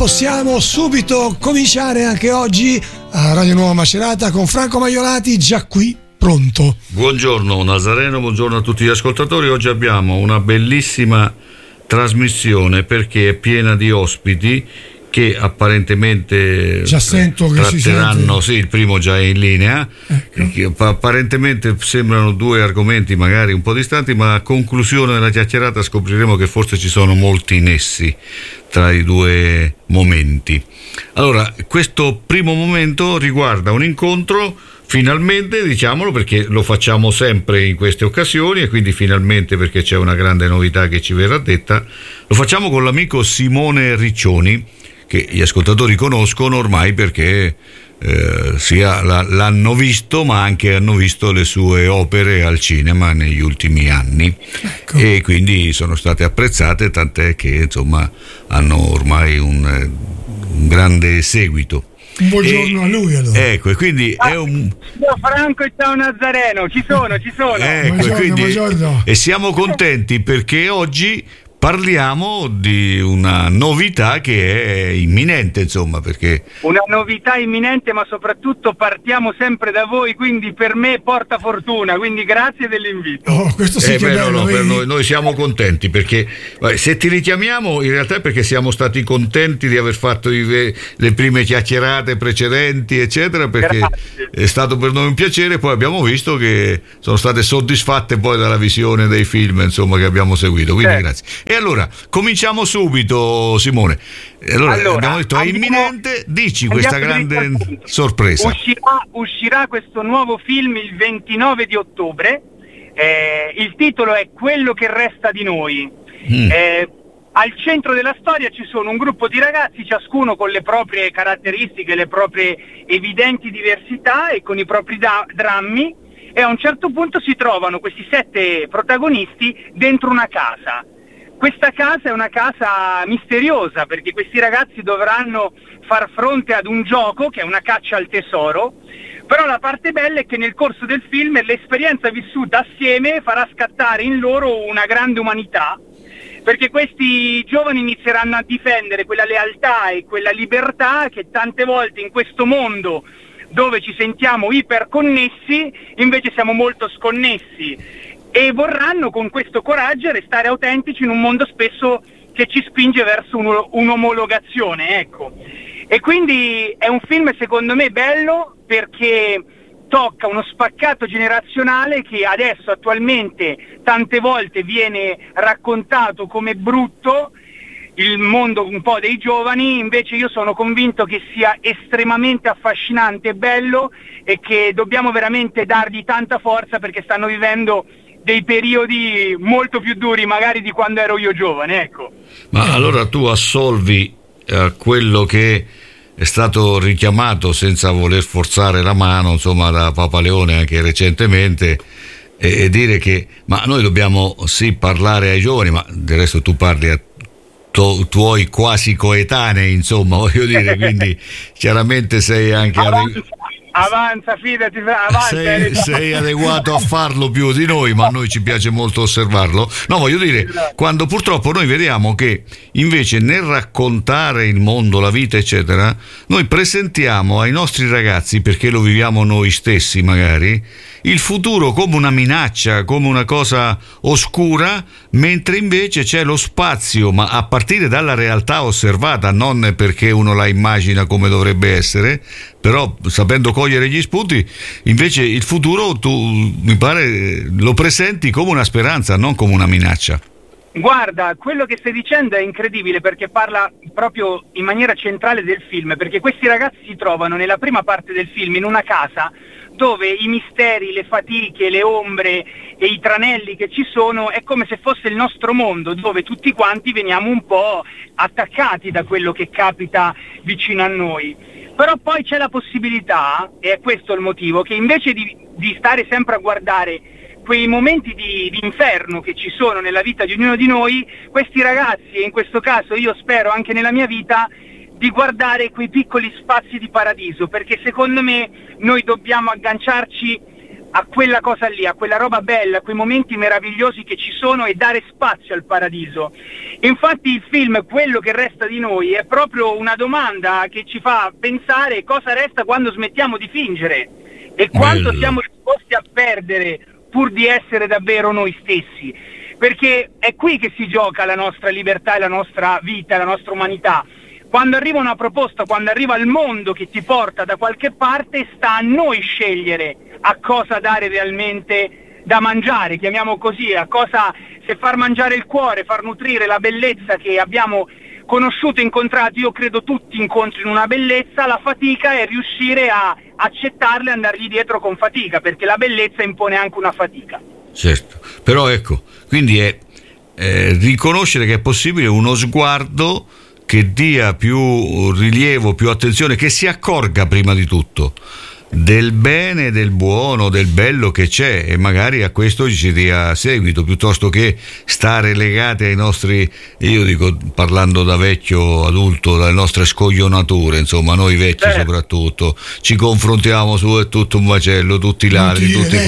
possiamo subito cominciare anche oggi a Radio Nuova Macerata con Franco Maiolati, già qui pronto. Buongiorno Nazareno, buongiorno a tutti gli ascoltatori. Oggi abbiamo una bellissima trasmissione perché è piena di ospiti che apparentemente già sento che tratteranno, sì, il primo già è in linea, ecco. Apparentemente sembrano due argomenti magari un po' distanti, ma a conclusione della chiacchierata scopriremo che forse ci sono molti nessi tra i due momenti. Allora, questo primo momento riguarda un incontro, finalmente, diciamolo, perché lo facciamo sempre in queste occasioni e quindi finalmente, perché c'è una grande novità che ci verrà detta, lo facciamo con l'amico Simone Riccioni, che gli ascoltatori conoscono ormai perché sia l'hanno visto, ma anche hanno visto le sue opere al cinema negli ultimi anni, ecco. E quindi sono state apprezzate, tant'è che insomma hanno ormai un grande seguito. Un buongiorno a lui, allora. Ecco, e quindi è un... Ciao Franco e ciao Nazareno, ci sono. Ecco, buongiorno, quindi, buongiorno. E siamo contenti perché oggi parliamo di una novità che è imminente, insomma, perché... Una novità imminente, ma soprattutto partiamo sempre da voi, quindi per me porta fortuna, quindi grazie dell'invito. Oh, questo sì che è bello, no, per noi siamo contenti, perché se ti richiamiamo in realtà è perché siamo stati contenti di aver fatto le prime chiacchierate precedenti, eccetera, perché grazie. È stato per noi un piacere, poi abbiamo visto che sono state soddisfatte poi dalla visione dei film, insomma, che abbiamo seguito, quindi grazie. E allora, cominciamo subito, Simone. Allora abbiamo detto è imminente, dici questa grande sorpresa. Uscirà questo nuovo film il 29 di ottobre, il titolo è Quello che resta di noi. Al centro della storia ci sono un gruppo di ragazzi, ciascuno con le proprie caratteristiche, le proprie evidenti diversità e con i propri drammi, e a un certo punto si trovano questi 7 protagonisti dentro una casa. Questa casa è una casa misteriosa perché questi ragazzi dovranno far fronte ad un gioco che è una caccia al tesoro, però la parte bella è che nel corso del film l'esperienza vissuta assieme farà scattare in loro una grande umanità, perché questi giovani inizieranno a difendere quella lealtà e quella libertà che tante volte in questo mondo dove ci sentiamo iperconnessi invece siamo molto sconnessi. E vorranno con questo coraggio restare autentici in un mondo spesso che ci spinge verso un'omologazione, ecco. E quindi è un film secondo me bello perché tocca uno spaccato generazionale che adesso attualmente tante volte viene raccontato come brutto, il mondo un po' dei giovani, invece io sono convinto che sia estremamente affascinante e bello e che dobbiamo veramente dargli tanta forza perché stanno vivendo dei periodi molto più duri magari di quando ero io giovane, ecco. Ma allora tu assolvi quello che è stato richiamato senza voler forzare la mano, insomma, da Papa Leone anche recentemente, e dire che ma noi dobbiamo sì parlare ai giovani, ma del resto tu parli a tuoi quasi coetanei, insomma, voglio dire, quindi chiaramente sei anche Avanza, fidati, avanza. Sei adeguato a farlo più di noi, ma a noi ci piace molto osservarlo. No, voglio dire, quando purtroppo noi vediamo che invece nel raccontare il mondo, la vita, eccetera, noi presentiamo ai nostri ragazzi, perché lo viviamo noi stessi magari, il futuro come una minaccia, come una cosa oscura, mentre invece c'è lo spazio, ma a partire dalla realtà osservata, non perché uno la immagina come dovrebbe essere, però sapendo cogliere gli spunti, invece il futuro tu mi pare lo presenti come una speranza, non come una minaccia. Guarda, quello che stai dicendo è incredibile perché parla proprio in maniera centrale del film, perché questi ragazzi si trovano nella prima parte del film in una casa dove i misteri, le fatiche, le ombre e i tranelli che ci sono è come se fosse il nostro mondo, dove tutti quanti veniamo un po' attaccati da quello che capita vicino a noi. Però poi c'è la possibilità, e è questo il motivo, che invece di stare sempre a guardare quei momenti di inferno che ci sono nella vita di ognuno di noi, questi ragazzi, e in questo caso io spero anche nella mia vita, di guardare quei piccoli spazi di paradiso, perché secondo me noi dobbiamo agganciarci a quella cosa lì, a quella roba bella, a quei momenti meravigliosi che ci sono e dare spazio al paradiso. Infatti il film Quello che resta di noi è proprio una domanda che ci fa pensare cosa resta quando smettiamo di fingere e quanto siamo disposti a perdere pur di essere davvero noi stessi, perché è qui che si gioca la nostra libertà e la nostra vita, la nostra umanità. Quando arriva una proposta, quando arriva il mondo che ti porta da qualche parte, sta a noi scegliere a cosa dare realmente da mangiare, chiamiamo così, a cosa, se far mangiare il cuore, far nutrire la bellezza che abbiamo conosciuto, incontrato. Io credo tutti incontrino una bellezza, la fatica è riuscire a accettarla e andargli dietro con fatica, perché la bellezza impone anche una fatica. Certo, però ecco, quindi è riconoscere che è possibile uno sguardo che dia più rilievo, più attenzione, che si accorga prima di tutto del bene, del buono, del bello che c'è, e magari a questo ci si dia seguito, piuttosto che stare legati ai nostri, io dico, parlando da vecchio adulto, dalle nostre scoglionature, insomma, noi vecchi soprattutto ci confrontiamo su è tutto un macello, tutti ladri,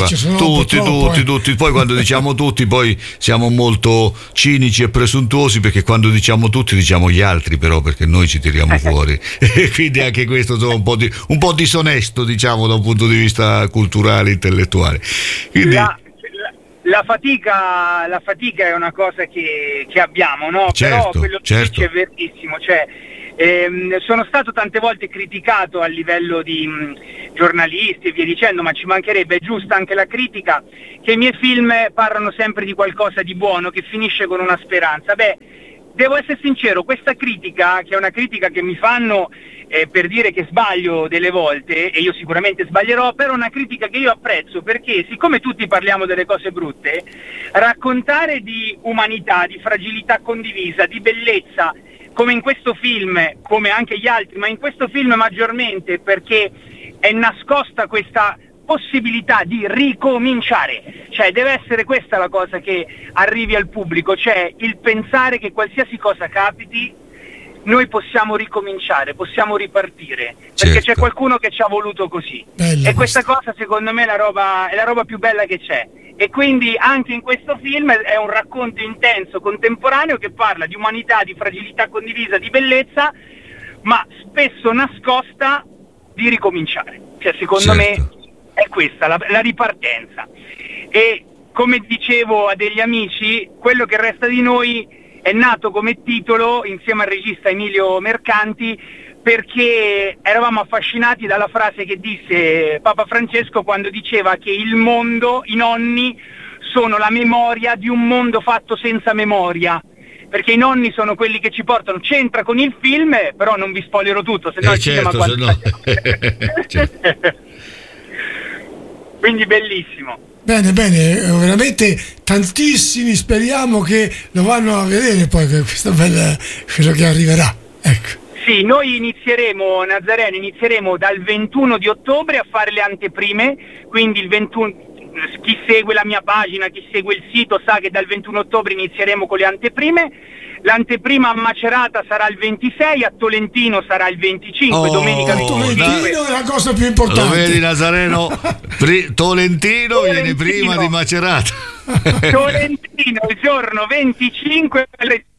tutti, poi quando diciamo tutti poi siamo molto cinici e presuntuosi, perché quando diciamo tutti diciamo gli altri, però, perché noi ci tiriamo fuori e quindi anche questo insomma, un po' disonesto, diciamo, da un punto di vista culturale, intellettuale. Quindi... La fatica è una cosa che abbiamo, no? Certo, però quello che dice è verissimo, cioè sono stato tante volte criticato a livello di giornalisti e via dicendo, ma ci mancherebbe, è giusta anche la critica, che i miei film parlano sempre di qualcosa di buono che finisce con una speranza. Beh, devo essere sincero, questa critica, che è una critica che mi fanno per dire che sbaglio delle volte, e io sicuramente sbaglierò, però è una critica che io apprezzo, perché siccome tutti parliamo delle cose brutte, raccontare di umanità, di fragilità condivisa, di bellezza, come in questo film, come anche gli altri, ma in questo film maggiormente, perché è nascosta questa possibilità di ricominciare, cioè deve essere questa la cosa che arrivi al pubblico, cioè il pensare che qualsiasi cosa capiti noi possiamo ricominciare, possiamo ripartire, perché c'è qualcuno che ci ha voluto così. Bella, e questa cosa secondo me è la roba più bella che c'è, e quindi anche in questo film è un racconto intenso, contemporaneo, che parla di umanità, di fragilità condivisa, di bellezza, ma spesso nascosta di ricominciare, cioè secondo me è questa la ripartenza. E come dicevo a degli amici, Quello che resta di noi è nato come titolo insieme al regista Emilio Mercanti perché eravamo affascinati dalla frase che disse Papa Francesco quando diceva che il mondo, i nonni, sono la memoria di un mondo fatto senza memoria, perché i nonni sono quelli che ci portano, c'entra con il film, però non vi spoilerò tutto, se no il cinema quindi bellissimo. Bene, veramente tantissimi, speriamo che lo vanno a vedere poi questa bella, quello che arriverà, ecco. Sì, noi inizieremo dal 21 di ottobre a fare le anteprime, quindi il 21, chi segue la mia pagina, chi segue il sito sa che dal 21 ottobre inizieremo con le anteprime. L'anteprima a Macerata sarà il 26, a Tolentino sarà il 25, domenica 25. Tolentino è la cosa più importante. Lo vedi, Nazareno? Tolentino viene prima di Macerata. Tolentino il giorno 25.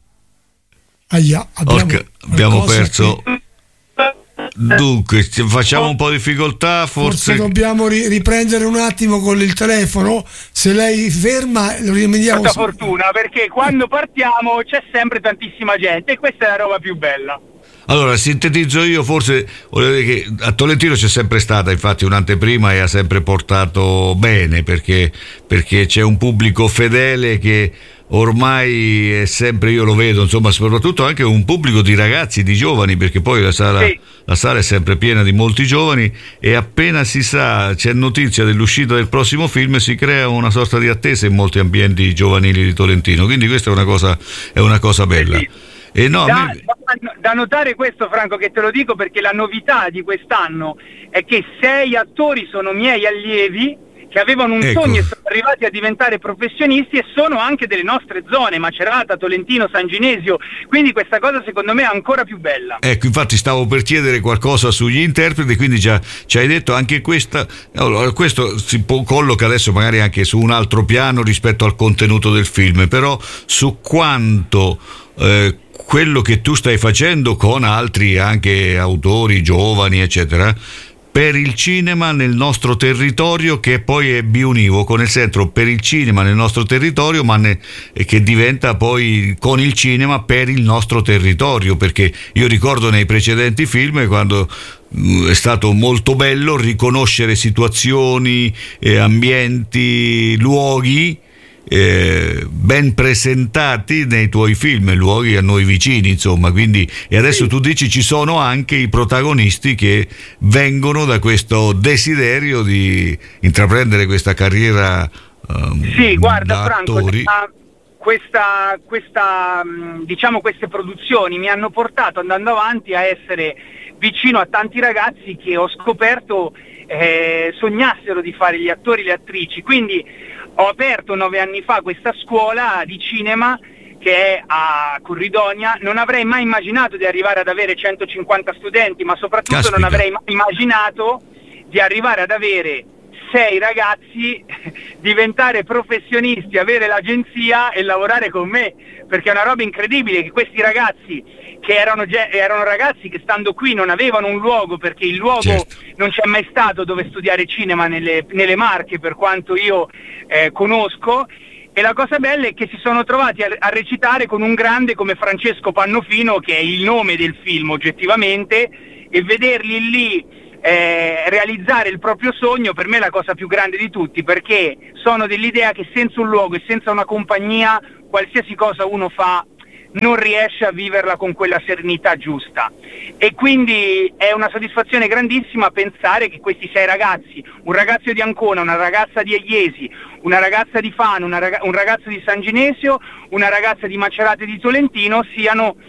Abbiamo perso. Dunque, facciamo un po' di difficoltà, forse dobbiamo riprendere un attimo con il telefono. Se lei ferma lo rimediamo. Tanta fortuna, perché quando partiamo c'è sempre tantissima gente e questa è la roba più bella. Allora, sintetizzo io, forse volevo dire che a Tolentino c'è sempre stata infatti un'anteprima e ha sempre portato bene, perché c'è un pubblico fedele che ormai è sempre, io lo vedo, insomma, soprattutto anche un pubblico di ragazzi, di giovani, perché poi la sala è sempre piena di molti giovani, e appena si sa, c'è notizia dell'uscita del prossimo film, si crea una sorta di attesa in molti ambienti giovanili di Tolentino, quindi questa è una cosa bella. E da notare questo, Franco, che te lo dico perché la novità di quest'anno è che 6 attori sono miei allievi che avevano un sogno e sono arrivati a diventare professionisti, e sono anche delle nostre zone, Macerata, Tolentino, San Ginesio, quindi questa cosa secondo me è ancora più bella. Ecco, infatti stavo per chiedere qualcosa sugli interpreti, quindi già ci hai detto anche questa. Allora, questo si colloca adesso magari anche su un altro piano rispetto al contenuto del film, però su quanto quello che tu stai facendo con altri anche autori giovani eccetera per il cinema nel nostro territorio, che poi è biunivoco, nel senso per il cinema nel nostro territorio, ma che diventa poi con il cinema per il nostro territorio, perché io ricordo nei precedenti film quando è stato molto bello riconoscere situazioni, ambienti, luoghi ben presentati nei tuoi film, luoghi a noi vicini, insomma. Quindi, e adesso tu dici ci sono anche i protagonisti che vengono da questo desiderio di intraprendere questa carriera sì, guarda da Franco, attori. Diciamo queste produzioni mi hanno portato, andando avanti, a essere vicino a tanti ragazzi che ho scoperto sognassero di fare gli attori e le attrici, quindi ho aperto 9 anni fa questa scuola di cinema che è a Corridonia. Non avrei mai immaginato di arrivare ad avere 150 studenti, ma soprattutto Caspita. non avrei mai immaginato di arrivare ad avere 6 ragazzi, diventare professionisti, avere l'agenzia e lavorare con me, perché è una roba incredibile che questi ragazzi, che erano ragazzi che stando qui non avevano un luogo, perché il luogo Certo. non c'è mai stato dove studiare cinema nelle Marche, per quanto io conosco, e la cosa bella è che si sono trovati a recitare con un grande come Francesco Pannofino, che è il nome del film oggettivamente, e vederli lì realizzare il proprio sogno per me è la cosa più grande di tutti, perché sono dell'idea che senza un luogo e senza una compagnia qualsiasi cosa uno fa non riesce a viverla con quella serenità giusta, e quindi è una soddisfazione grandissima pensare che questi 6 ragazzi, un ragazzo di Ancona, una ragazza di Egliesi, una ragazza di Fano, un ragazzo di San Ginesio, una ragazza di Macerata e di Tolentino siano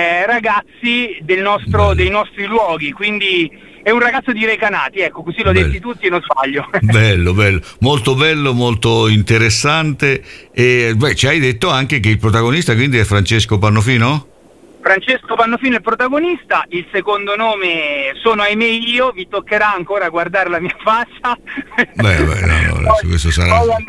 ragazzi dei nostri luoghi, quindi è un ragazzo di Recanati, ecco, così l'ho detti tutti e non sbaglio. Bello, bello, molto interessante. E ci hai detto anche che il protagonista quindi è Francesco Pannofino? Francesco Pannofino è il protagonista, il secondo nome sono ahimè io, vi toccherà ancora guardare la mia faccia. No, questo sarà. Poi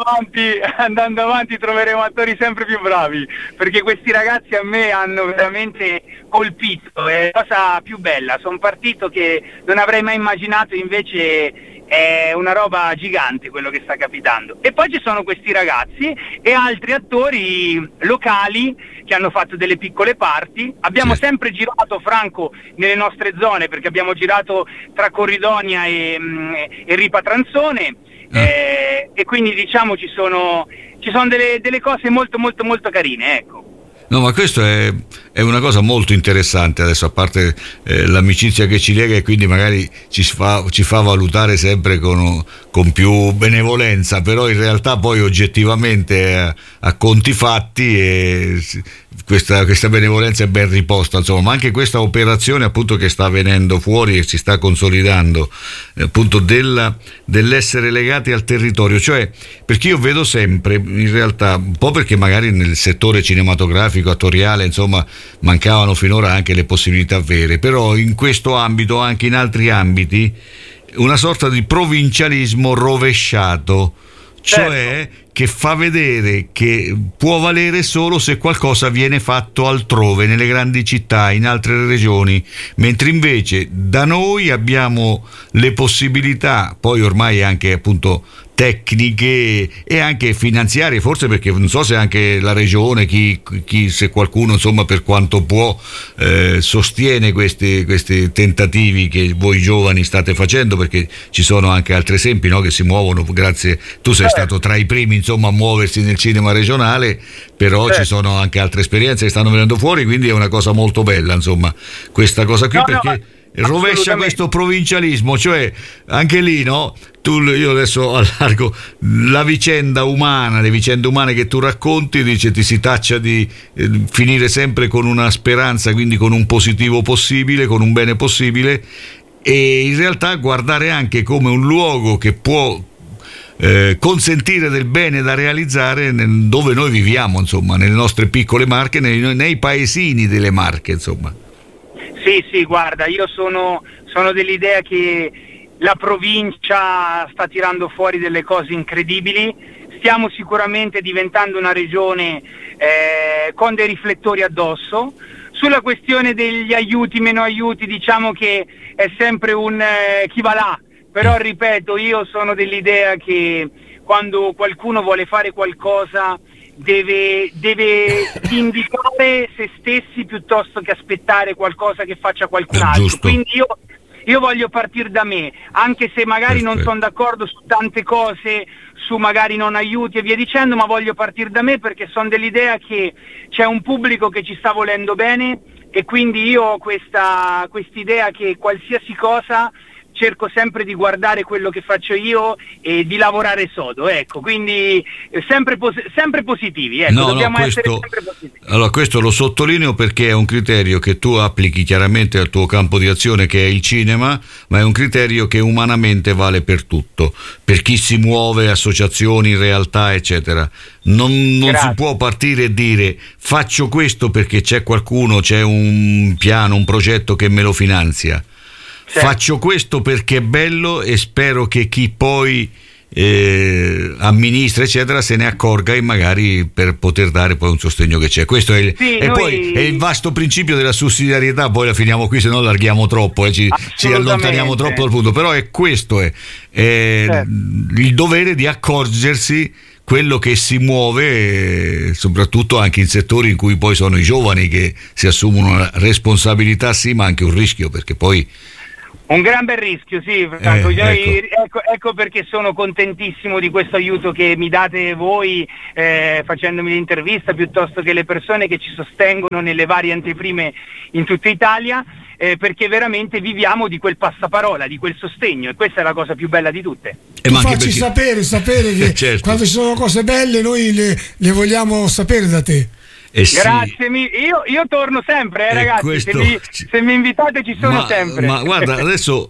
andando avanti troveremo attori sempre più bravi, perché questi ragazzi a me hanno veramente colpito, è la cosa più bella, sono partito che non avrei mai immaginato, invece è una roba gigante quello che sta capitando. E poi ci sono questi ragazzi e altri attori locali che hanno fatto delle piccole parti. Abbiamo sempre girato, Franco, nelle nostre zone, perché abbiamo girato tra Corridonia e Ripa Tranzone, e quindi diciamo ci sono delle cose molto molto molto carine, ecco. No, ma questo è una cosa molto interessante adesso, a parte l'amicizia che ci lega, e quindi magari ci fa valutare sempre con più benevolenza, però in realtà poi oggettivamente a conti fatti questa benevolenza è ben riposta, insomma. Ma anche questa operazione appunto che sta venendo fuori e si sta consolidando, appunto dell'essere legati al territorio, cioè, perché io vedo sempre in realtà, un po' perché magari nel settore cinematografico, attoriale, insomma, mancavano finora anche le possibilità vere, però in questo ambito, anche in altri ambiti, una sorta di provincialismo rovesciato, cioè che fa vedere che può valere solo se qualcosa viene fatto altrove, nelle grandi città, in altre regioni, mentre invece da noi abbiamo le possibilità, poi ormai anche appunto tecniche e anche finanziarie, forse, perché non so se anche la regione, se qualcuno, insomma, per quanto può, sostiene questi tentativi che voi giovani state facendo, perché ci sono anche altri esempi, no, che si muovono grazie. Tu sei stato tra i primi, insomma, a muoversi nel cinema regionale, però ci sono anche altre esperienze che stanno venendo fuori, quindi è una cosa molto bella, insomma, questa cosa qui, perché rovescia questo provincialismo, cioè anche lì, no? Io adesso allargo la vicenda umana, le vicende umane che tu racconti, dice, ti si taccia di finire sempre con una speranza, quindi con un positivo possibile, con un bene possibile, e in realtà guardare anche come un luogo che può consentire del bene da realizzare dove noi viviamo, insomma, nelle nostre piccole Marche, nei paesini delle Marche, insomma. Sì, guarda, io sono dell'idea che la provincia sta tirando fuori delle cose incredibili. Stiamo sicuramente diventando una regione con dei riflettori addosso. Sulla questione degli aiuti, meno aiuti, diciamo che è sempre un chi va là, però ripeto, io sono dell'idea che quando qualcuno vuole fare qualcosa deve indicare se stessi piuttosto che aspettare qualcosa che faccia qualcun altro. Giusto. Quindi io voglio partire da me, anche se magari non sono d'accordo su tante cose, su magari non aiuti e via dicendo, ma voglio partire da me perché sono dell'idea che c'è un pubblico che ci sta volendo bene e quindi io ho quest'idea che qualsiasi cosa cerco sempre di guardare quello che faccio io e di lavorare sodo, ecco, quindi sempre positivi, ecco, dobbiamo essere sempre positivi. Allora, questo lo sottolineo perché è un criterio che tu applichi chiaramente al tuo campo di azione, che è il cinema, ma è un criterio che umanamente vale per tutto, per chi si muove, associazioni, realtà, eccetera. Non si può partire e dire faccio questo perché c'è qualcuno, c'è un piano, un progetto che me lo finanzia. Certo. Faccio questo perché è bello e spero che chi poi amministra eccetera se ne accorga e magari per poter dare poi un sostegno che c'è. Questo è poi è il vasto principio della sussidiarietà. Poi la finiamo qui, se no allarghiamo troppo, ci allontaniamo troppo dal punto, però questo è certo. Il dovere di accorgersi quello che si muove, soprattutto anche in settori in cui poi sono i giovani che si assumono una responsabilità, sì, ma anche un rischio, perché poi un gran bel rischio, sì, Franco. Ecco perché sono contentissimo di questo aiuto che mi date voi facendomi l'intervista, piuttosto che le persone che ci sostengono nelle varie anteprime in tutta Italia, perché veramente viviamo di quel passaparola, di quel sostegno, e questa è la cosa più bella di tutte. Tu facci sapere che certo. Quando ci sono cose belle noi le vogliamo sapere da te. Grazie, io torno sempre, ragazzi, se mi invitate ci sono sempre. Ma guarda, adesso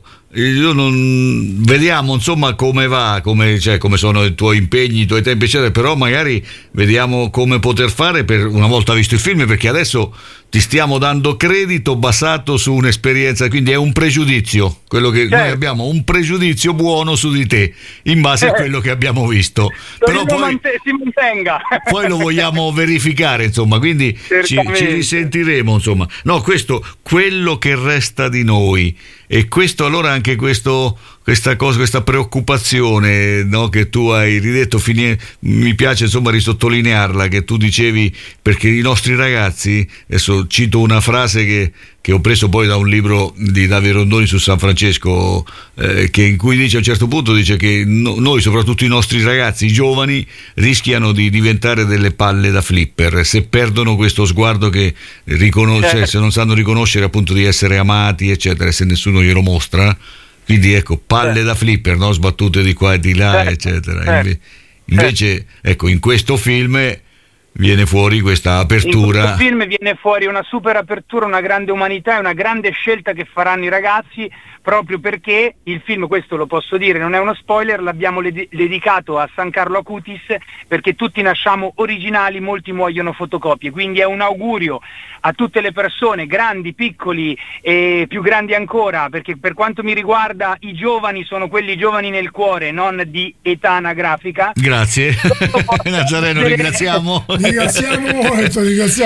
vediamo insomma come va, come sono i tuoi impegni, i tuoi tempi eccetera, però magari vediamo come poter fare per una volta visto il film, perché adesso ti stiamo dando credito basato su un'esperienza, quindi è un pregiudizio, quello che noi abbiamo, un pregiudizio buono su di te in base a quello che abbiamo visto, però poi si mantenga. Poi lo vogliamo verificare, insomma, quindi ci risentiremo, insomma. No, questo, quello che resta di noi, e questo allora anche questa cosa, questa preoccupazione, no, che tu hai ridetto, mi piace insomma risottolinearla, che tu dicevi, perché i nostri ragazzi, adesso cito una frase che ho preso poi da un libro di Davide Rondoni su San Francesco, in cui dice, a un certo punto dice che noi, soprattutto i nostri ragazzi, i giovani, rischiano di diventare delle palle da flipper se perdono questo sguardo che riconosce, se non sanno riconoscere appunto di essere amati eccetera, se nessuno glielo mostra. Quindi ecco, palle da flipper, no? Sbattute di qua e di là, eccetera. Invece, ecco, in questo film viene fuori questa apertura. In questo film viene fuori una super apertura, una grande umanità e una grande scelta che faranno i ragazzi, proprio perché il film, questo lo posso dire, non è uno spoiler, l'abbiamo dedicato a San Carlo Acutis, perché tutti nasciamo originali, molti muoiono fotocopie, quindi è un augurio a tutte le persone, grandi, piccoli e più grandi ancora, perché per quanto mi riguarda i giovani sono quelli giovani nel cuore, non di età anagrafica. Grazie. Nazareno, ringraziamo molto.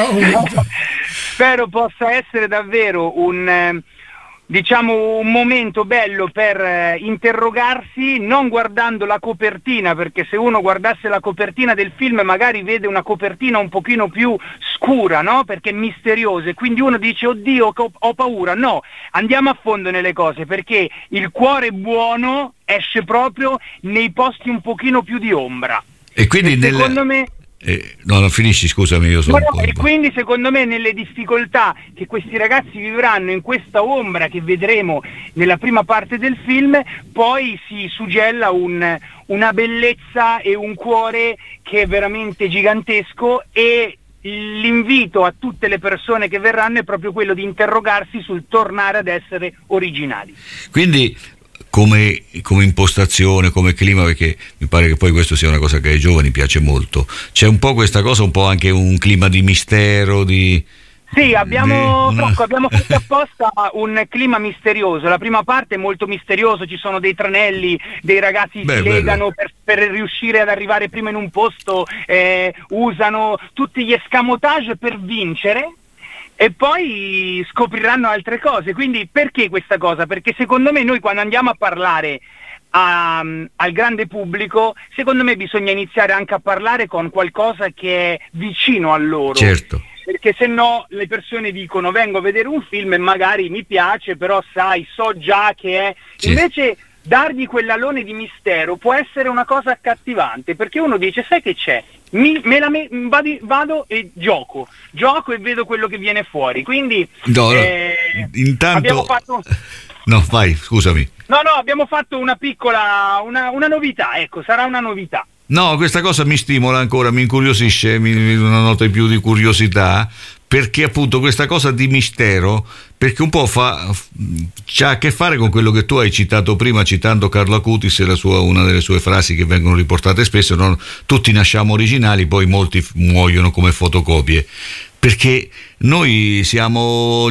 Spero possa essere davvero un momento bello per interrogarsi, non guardando la copertina, perché se uno guardasse la copertina del film magari vede una copertina un pochino più scura, no? Perché è misteriosa, e quindi uno dice oddio ho paura. No, andiamo a fondo nelle cose, perché il cuore buono esce proprio nei posti un pochino più di ombra. E quindi secondo me no, finisci, scusami, io sono e quindi secondo me nelle difficoltà che questi ragazzi vivranno in questa ombra che vedremo nella prima parte del film, poi si suggella una bellezza e un cuore che è veramente gigantesco, e l'invito a tutte le persone che verranno è proprio quello di interrogarsi sul tornare ad essere originali. Quindi come impostazione, come clima, perché mi pare che poi questo sia una cosa che ai giovani piace molto. C'è un po' questa cosa, un po' anche un clima di mistero, Sì, abbiamo fatto apposta un clima misterioso. La prima parte è molto misterioso, ci sono dei tranelli, dei ragazzi si legano per riuscire ad arrivare prima in un posto, usano tutti gli escamotage per vincere e poi scopriranno altre cose. Quindi perché questa cosa? Perché secondo me noi quando andiamo a parlare al grande pubblico, secondo me bisogna iniziare anche a parlare con qualcosa che è vicino a loro. Certo. Perché se no le persone dicono vengo a vedere un film e magari mi piace, però so già che è... Sì. Invece dargli quell'alone di mistero può essere una cosa accattivante, perché uno dice sai che c'è? Vado e gioco e vedo quello che viene fuori. Quindi intanto abbiamo fatto... No, vai, scusami. No, abbiamo fatto una piccola una novità, ecco, sarà una novità. No, questa cosa mi stimola ancora, mi incuriosisce, una nota in più di curiosità, perché appunto questa cosa di mistero, perché un po' c'ha a che fare con quello che tu hai citato prima, citando Carlo Acutis e una delle sue frasi che vengono riportate spesso, no? Tutti nasciamo originali, poi molti muoiono come fotocopie. Perché noi siamo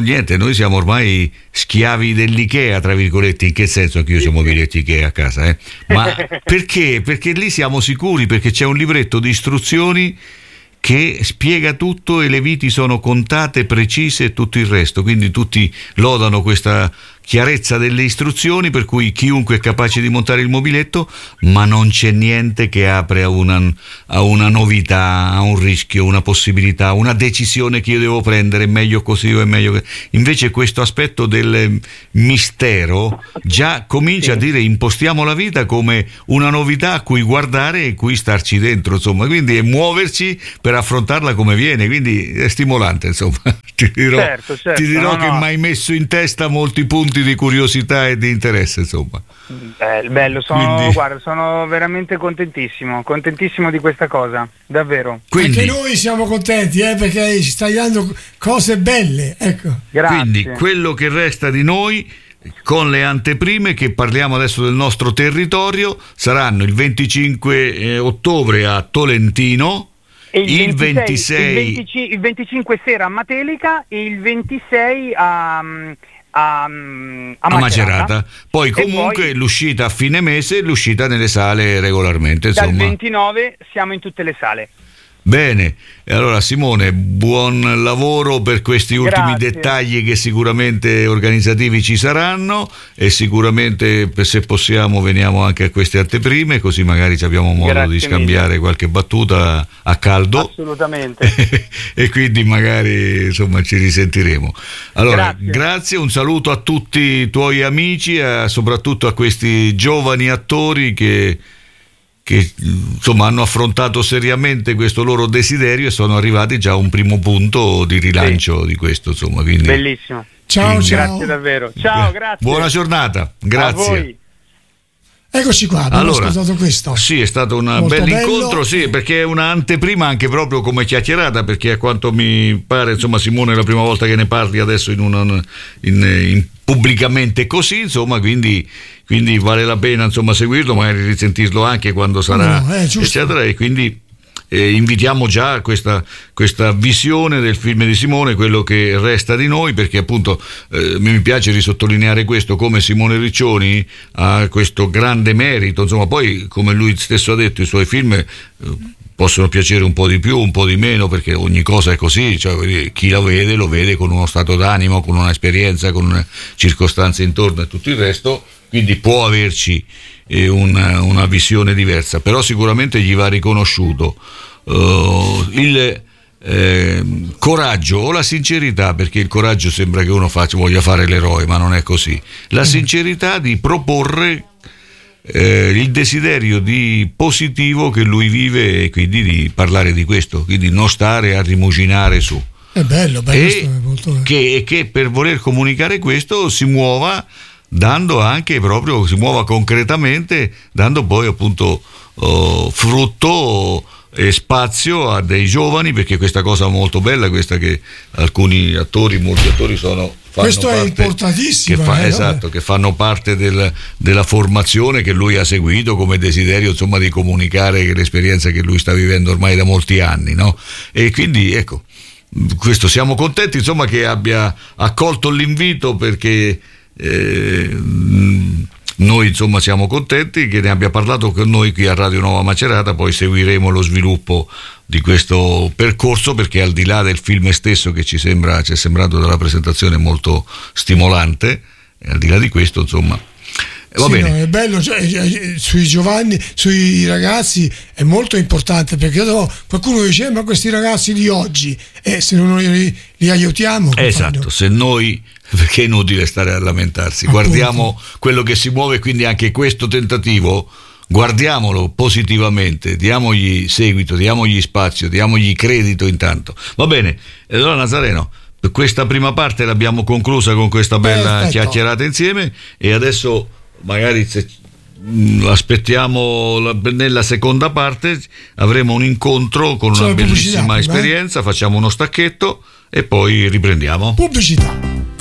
ormai schiavi dell'IKEA, tra virgolette. In che senso? Anche io ho mobiletti IKEA a casa, ma perché? Perché lì siamo sicuri, perché c'è un libretto di istruzioni che spiega tutto e le viti sono contate, precise e tutto il resto, quindi tutti lodano questa chiarezza delle istruzioni, per cui chiunque è capace di montare il mobiletto, ma non c'è niente che apre a una novità, a un rischio, una possibilità, una decisione che io devo prendere, meglio così o è meglio che... Invece questo aspetto del mistero già comincia a dire impostiamo la vita come una novità a cui guardare e cui starci dentro, insomma, quindi è muoverci per affrontarla come viene, quindi è stimolante, insomma. Ti dirò che mi hai messo in testa molti punti di curiosità e di interesse, insomma. Bello, sono veramente contentissimo di questa cosa, davvero. Quindi, anche noi siamo contenti, perché ci stai dando cose belle, ecco. Grazie. Quindi quello che resta di noi, con le anteprime, che parliamo adesso del nostro territorio, saranno il 25 ottobre a Tolentino, e il 25 sera a Matelica e il 26 a Macerata. Poi comunque l'uscita a fine mese, l'uscita nelle sale regolarmente, insomma. Dal 29 siamo in tutte le sale. Bene, e allora Simone, buon lavoro per questi ultimi dettagli che sicuramente organizzativi ci saranno, e sicuramente se possiamo veniamo anche a queste anteprime, così magari abbiamo modo di scambiare qualche battuta a caldo. Assolutamente. E quindi magari insomma ci risentiremo. Allora, grazie, un saluto a tutti i tuoi amici, soprattutto a questi giovani attori che insomma hanno affrontato seriamente questo loro desiderio e sono arrivati già a un primo punto di rilancio di questo, insomma, quindi bellissimo. Ciao. Grazie davvero. Ciao, grazie. Buona giornata. Grazie. A voi. Eccoci qua, abbiamo ascoltato questo. Sì, è stato un bel incontro, sì, perché è una anteprima anche proprio come chiacchierata, perché a quanto mi pare, insomma, Simone è la prima volta che ne parli adesso in pubblicamente così, insomma, quindi vale la pena, insomma, seguirlo, magari risentirlo anche quando sarà, eccetera, e quindi invitiamo già questa visione del film di Simone, quello che resta di noi, perché appunto mi piace risottolineare questo, come Simone Riccioni ha questo grande merito, insomma, poi come lui stesso ha detto i suoi film possono piacere un po' di più, un po' di meno, perché ogni cosa è così, cioè chi lo vede con uno stato d'animo, con un'esperienza, con una circostanze intorno e tutto il resto, quindi può averci una visione diversa, però sicuramente gli va riconosciuto il coraggio o la sincerità, perché il coraggio sembra che uno voglia fare l'eroe, ma non è così, la sincerità di proporre il desiderio di positivo che lui vive, e quindi di parlare di questo, quindi non stare a rimuginare su. È bello, che per voler comunicare questo si muova dando anche proprio, si muova concretamente, dando poi appunto frutto e spazio a dei giovani, perché questa cosa molto bella, questa che molti attori questo è importantissimo, esatto, che fanno parte della formazione che lui ha seguito come desiderio, insomma, di comunicare l'esperienza che lui sta vivendo ormai da molti anni, no? E quindi ecco, questo siamo contenti, insomma, che abbia accolto l'invito, perché noi, insomma, siamo contenti che ne abbia parlato con noi qui a Radio Nuova Macerata. Poi seguiremo lo sviluppo di questo percorso, perché al di là del film stesso, che ci è sembrato dalla presentazione molto stimolante, e al di là di questo, insomma, va bene. No, è bello, sui giovani, sui ragazzi è molto importante, perché qualcuno dice ma questi ragazzi di oggi, se non li aiutiamo, esatto, se noi, perché è inutile stare a lamentarsi. Appunto. Guardiamo quello che si muove, quindi anche questo tentativo guardiamolo positivamente, diamogli seguito, diamogli spazio, diamogli credito intanto. Va bene, allora Nazareno, questa prima parte l'abbiamo conclusa con questa bella chiacchierata insieme, e adesso magari aspettiamo nella seconda parte avremo un incontro con una bellissima esperienza, facciamo uno stacchetto e poi riprendiamo. Pubblicità.